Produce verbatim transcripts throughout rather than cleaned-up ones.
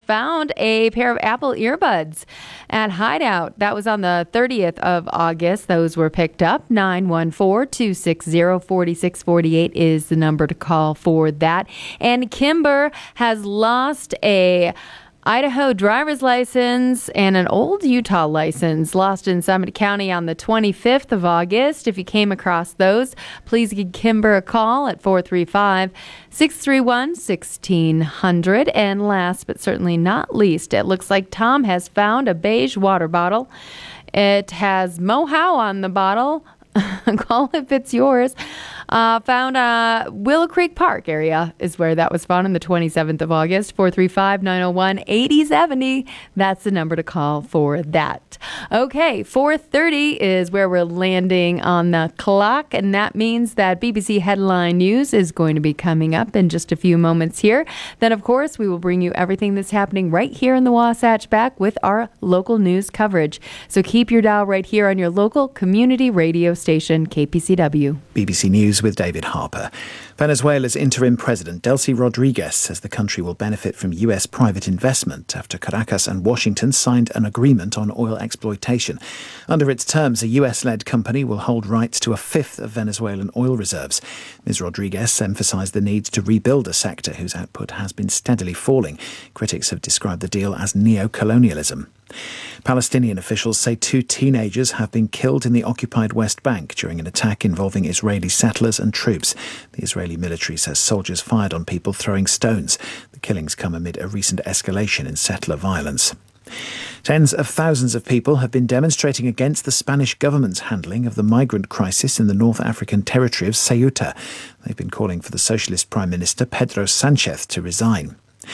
found a pair of Apple earbuds at Hideout. That was on the thirtieth of August. Those were picked up. nine one four, two six zero, four six four eight is the number to call for that. And Kimber has lost a Idaho driver's license and an old Utah license lost in Summit County on the twenty-fifth of August. If you came across those, please give Kimber a call at four three five, six three one, one six zero zero. And last but certainly not least, it looks like Tom has found a beige water bottle. It has Mohau on the bottle. Call if it's yours. Uh, found uh, Willow Creek Park area is where that was found on the twenty-seventh of August. four three five, nine oh one, eight oh seven oh. That's the number to call for that. Okay, four thirty is where we're landing on the clock, and that means that B B C Headline News is going to be coming up in just a few moments here. Then, of course, we will bring you everything that's happening right here in the Wasatch Back with our local news coverage. So keep your dial right here on your local community radio station, K P C W. B B C News with David Harper. Venezuela's interim president, Delcy Rodriguez, says the country will benefit from U S private investment after Caracas and Washington signed an agreement on oil exploitation. Under its terms, a U S-led company will hold rights to a fifth of Venezuelan oil reserves. Miz Rodriguez emphasised the need to rebuild a sector whose output has been steadily falling. Critics have described the deal as neo-colonialism. Palestinian officials say two teenagers have been killed in the occupied West Bank during an attack involving Israeli settlers and troops. The Israeli military says soldiers fired on people throwing stones. The killings come amid a recent escalation in settler violence. Tens of thousands of people have been demonstrating against the Spanish government's handling of the migrant crisis in the North African territory of Ceuta. They've been calling for the Socialist Prime Minister Pedro Sánchez to resign.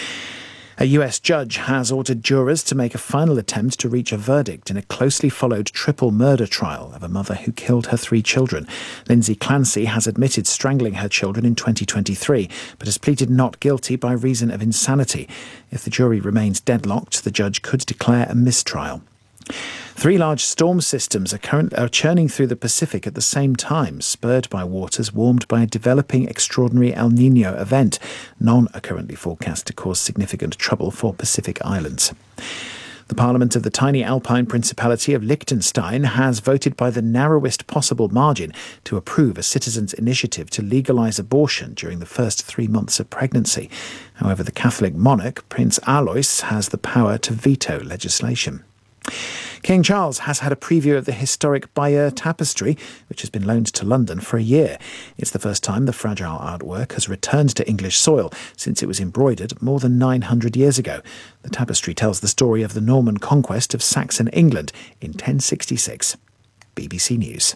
A U S judge has ordered jurors to make a final attempt to reach a verdict in a closely followed triple murder trial of a mother who killed her three children. Lindsay Clancy has admitted strangling her children in twenty twenty-three, but has pleaded not guilty by reason of insanity. If the jury remains deadlocked, the judge could declare a mistrial. Three large storm systems are, current, are churning through the Pacific at the same time, spurred by waters warmed by a developing extraordinary El Niño event. None are currently forecast to cause significant trouble for Pacific islands. The Parliament of the tiny Alpine Principality of Liechtenstein has voted by the narrowest possible margin to approve a citizens' initiative to legalise abortion during the first three months of pregnancy. However, the Catholic monarch, Prince Alois, has the power to veto legislation. King Charles has had a preview of the historic Bayeux tapestry, which has been loaned to London for a year. It's the first time the fragile artwork has returned to English soil since it was embroidered more than nine hundred years ago. The tapestry tells the story of the Norman conquest of Saxon England in ten sixty-six. B B C News.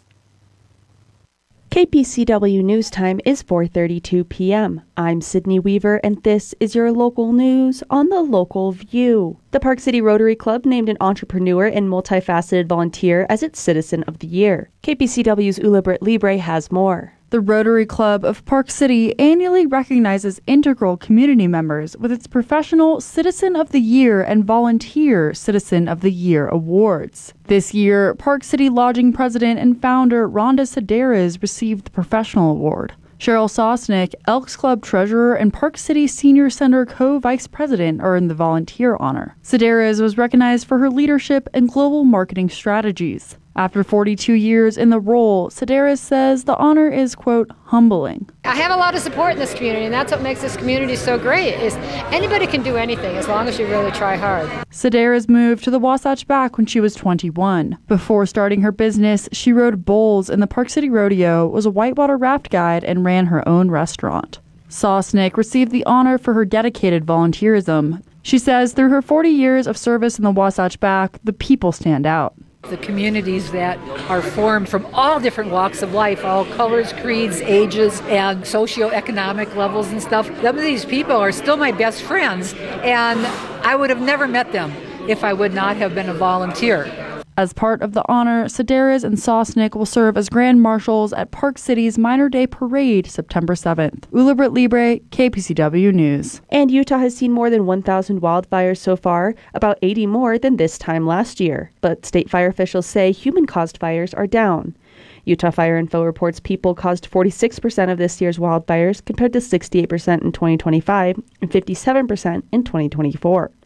K P C W News Time is four thirty-two p.m. I'm Sydney Weaver, and this is your local news on the Local View. The Park City Rotary Club named an entrepreneur and multifaceted volunteer as its Citizen of the Year. K P C W's Ula Britt Libre has more. The Rotary Club of Park City annually recognizes integral community members with its Professional Citizen of the Year and Volunteer Citizen of the Year awards. This year, Park City Lodging President and founder Rhonda Sedaris received the Professional Award. Cheryl Sosnick, Elks Club Treasurer and Park City Senior Center Co-Vice President earned the volunteer honor. Sedaris was recognized for her leadership and global marketing strategies. After forty-two years in the role, Sedaris says the honor is, quote, humbling. I have a lot of support in this community, and that's what makes this community so great, is anybody can do anything as long as you really try hard. Sedaris moved to the Wasatch Back when she was twenty-one. Before starting her business, she rode bulls in the Park City Rodeo, was a whitewater raft guide, and ran her own restaurant. Sosnick received the honor for her dedicated volunteerism. She says through her forty years of service in the Wasatch Back, the people stand out. The communities that are formed from all different walks of life, all colors, creeds, ages, and socioeconomic levels and stuff. Some of these people are still my best friends, and I would have never met them if I would not have been a volunteer. As part of the honor, Sedaris and Sosnick will serve as Grand Marshals at Park City's Minor Day Parade September seventh. Ula Britt Libre, K P C W News. And Utah has seen more than one thousand wildfires so far, about eighty more than this time last year. But state fire officials say human-caused fires are down. Utah Fire Info reports people caused forty-six percent of this year's wildfires compared to sixty-eight percent in twenty twenty-five and fifty-seven percent in twenty twenty-four.